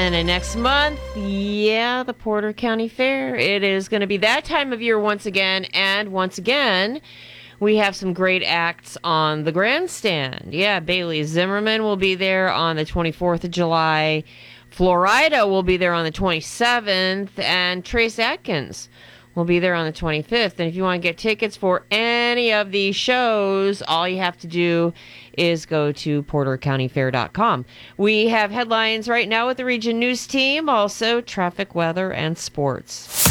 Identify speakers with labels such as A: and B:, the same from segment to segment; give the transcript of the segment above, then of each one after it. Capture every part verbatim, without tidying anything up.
A: And then next month, yeah, the Porter County Fair. It is going to be that time of year once again. And once again, we have some great acts on the grandstand. Yeah, Bailey Zimmerman will be there on the twenty-fourth of July. Florida will be there on the twenty-seventh. And Trace Atkins will be there on the twenty-fifth. And if you want to get tickets for any of these shows, all you have to do is go to porter county fair dot com. We have headlines right now with the Region News team, also traffic, weather, and sports.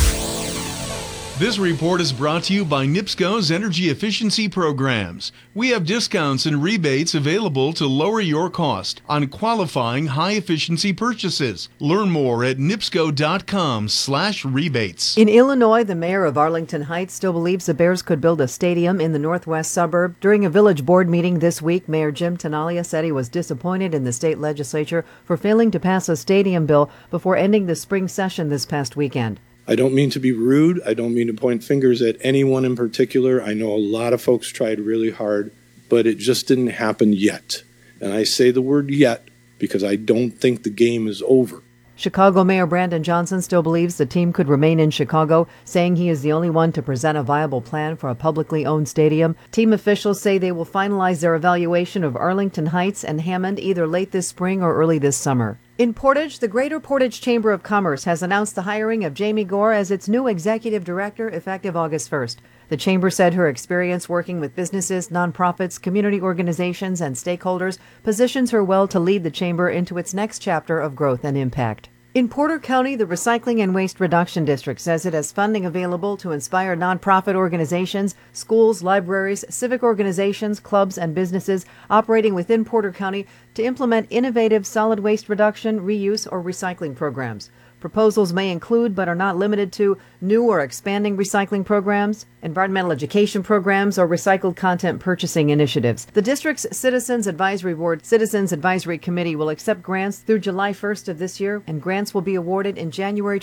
B: This report is brought to you by NIPSCO's Energy Efficiency Programs. We have discounts and rebates available to lower your cost on qualifying high-efficiency purchases. Learn more at nipsco dot com slash rebates.
C: In Illinois, the mayor of Arlington Heights still believes the Bears could build a stadium in the northwest suburb. During a village board meeting this week, Mayor Jim Tenalia said he was disappointed in the state legislature for failing to pass a stadium bill before ending the spring session this past weekend.
D: I don't mean to be rude. I don't mean to point fingers at anyone in particular. I know a lot of folks tried really hard, but it just didn't happen yet. And I say the word yet because I don't think the game is over.
C: Chicago Mayor Brandon Johnson still believes the team could remain in Chicago, saying he is the only one to present a viable plan for a publicly owned stadium. Team officials say they will finalize their evaluation of Arlington Heights and Hammond either late this spring or early this summer. In Portage, the Greater Portage Chamber of Commerce has announced the hiring of Jamie Gore as its new executive director effective August first. The chamber said her experience working with businesses, nonprofits, community organizations, and stakeholders positions her well to lead the chamber into its next chapter of growth and impact. In Porter County, the Recycling and Waste Reduction District says it has funding available to inspire nonprofit organizations, schools, libraries, civic organizations, clubs, and businesses operating within Porter County to implement innovative solid waste reduction, reuse, or recycling programs. Proposals may include, but are not limited to, new or expanding recycling programs, environmental education programs, or recycled content purchasing initiatives. The district's Citizens Advisory Board Citizens Advisory Committee will accept grants through July first of this year, and grants will be awarded in January